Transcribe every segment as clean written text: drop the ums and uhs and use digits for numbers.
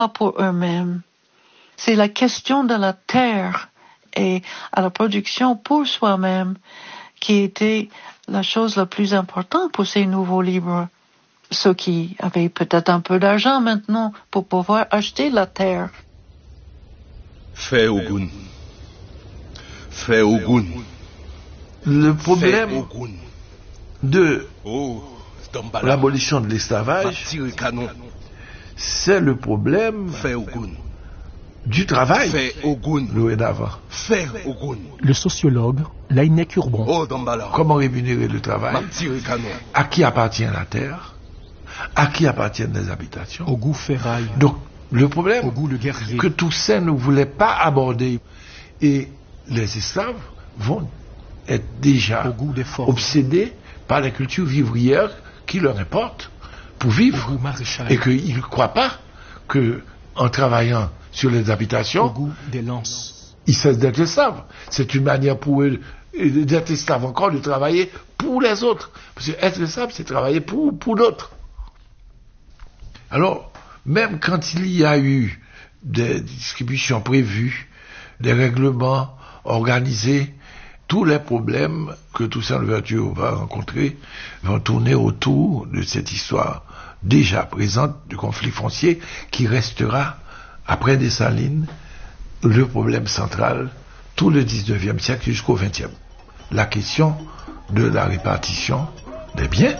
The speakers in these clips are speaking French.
pour eux-mêmes. C'est la question de la terre et à la production pour soi-même qui était la chose la plus importante pour ces nouveaux libres. Ceux qui avaient peut-être un peu d'argent maintenant pour pouvoir acheter la terre. Fait Ogun. Fait Ogun. Le problème de l'abolition de l'esclavage, c'est le problème du travail. Le sociologue Laïnek Urbon. Comment rémunérer le travail? À qui appartient la terre? À qui appartiennent les habitations? Au goût ferraille. Donc, le problème au goût le guerrier. Que Toussaint ne voulait pas aborder, et les esclaves vont être déjà obsédés par la culture vivrière qui leur importe pour vivre, et qu'ils ne croient pas qu'en travaillant sur les habitations, au goût des lances, ils cessent d'être esclaves. C'est une manière pour eux d'être esclaves encore, de travailler pour les autres. Parce que être esclave, c'est travailler pour d'autres. Alors, même quand il y a eu des distributions prévues, des règlements organisés, tous les problèmes que Toussaint Louverture va rencontrer vont tourner autour de cette histoire déjà présente du conflit foncier qui restera, après Dessalines, le problème central tout le 19e siècle jusqu'au 20e. La question de la répartition des biens.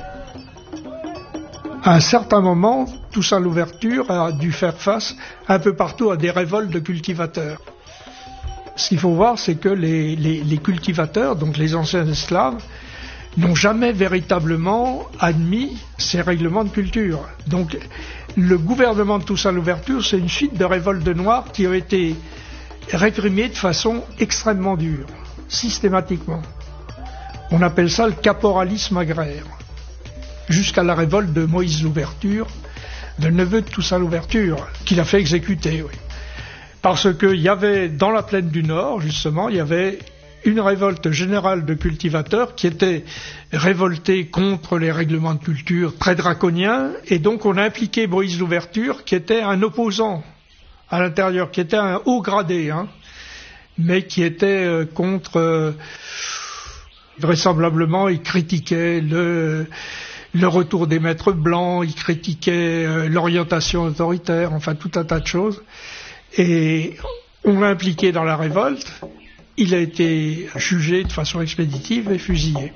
À un certain moment, Toussaint Louverture a dû faire face un peu partout à des révoltes de cultivateurs. Ce qu'il faut voir, c'est que les cultivateurs, donc les anciens esclaves, n'ont jamais véritablement admis ces règlements de culture. Donc le gouvernement de Toussaint Louverture, c'est une suite de révoltes de Noirs qui ont été réprimées de façon extrêmement dure, systématiquement. On appelle ça le caporalisme agraire. Jusqu'à la révolte de Moïse Louverture, le neveu de Toussaint Louverture, qu'il a fait exécuter, oui. Parce qu'il y avait, dans la plaine du Nord, justement, il y avait une révolte générale de cultivateurs qui était révoltée contre les règlements de culture très draconiens, et donc on a impliqué Moïse Louverture, qui était un opposant à l'intérieur, qui était un haut gradé, mais qui était contre... vraisemblablement, il critiquait le retour des maîtres blancs, il critiquait l'orientation autoritaire, enfin tout un tas de choses. Et on l'a impliqué dans la révolte, il a été jugé de façon expéditive et fusillé.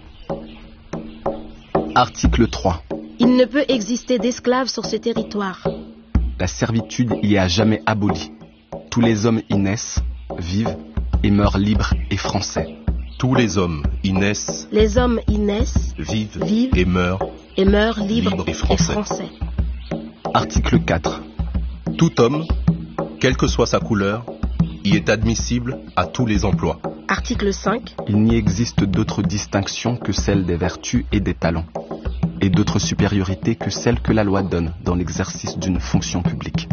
Article 3. Il ne peut exister d'esclaves sur ce territoire. La servitude y est à jamais abolie. Tous les hommes y naissent, vivent et meurent libres et français. Tous les hommes y naissent. Les hommes y naissent, vivent et meurent libres et français. Article 4. Tout homme, quelle que soit sa couleur, y est admissible à tous les emplois. Article 5. Il n'y existe d'autre distinction que celle des vertus et des talents, et d'autre supériorité que celle que la loi donne dans l'exercice d'une fonction publique.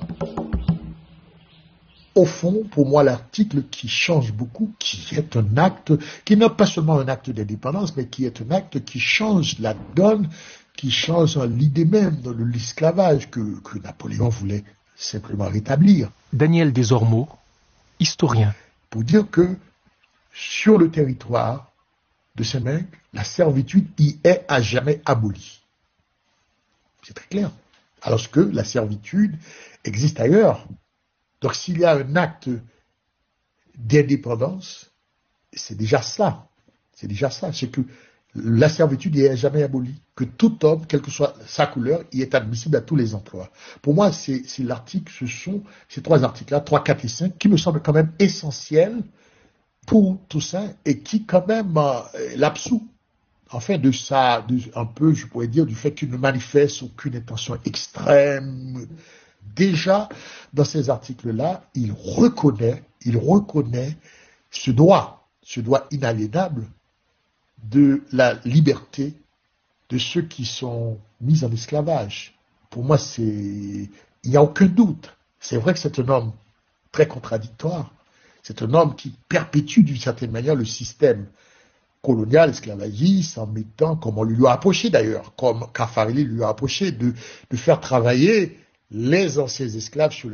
Au fond, pour moi, l'article qui change beaucoup, qui est un acte, qui n'est pas seulement un acte d'indépendance, mais qui est un acte qui change la donne, qui change l'idée même de l'esclavage que Napoléon voulait simplement rétablir. Daniel Desormeaux, historien. Pour dire que sur le territoire de Saint-Maigne, la servitude y est à jamais abolie. C'est très clair. Alors que la servitude existe ailleurs. Donc s'il y a un acte d'indépendance, c'est déjà ça. C'est déjà ça. C'est que la servitude n'y est jamais abolie. Que tout homme, quelle que soit sa couleur, y est admissible à tous les emplois. Pour moi, c'est l'article, ce sont ces trois articles-là, 3, 4 et 5, qui me semblent quand même essentiels pour Toussaint et qui quand même l'absout. Enfin, de ça, un peu, je pourrais dire, du fait qu'il ne manifeste aucune intention extrême. Déjà, dans ces articles-là, il reconnaît ce droit inaliénable de la liberté de ceux qui sont mis en esclavage. Pour moi, il n'y a aucun doute. C'est vrai que c'est un homme très contradictoire. C'est un homme qui perpétue d'une certaine manière le système colonial, esclavagiste, en mettant, comme on lui a approché d'ailleurs, comme Caffarelli lui a approché, de faire travailler les anciens esclaves sur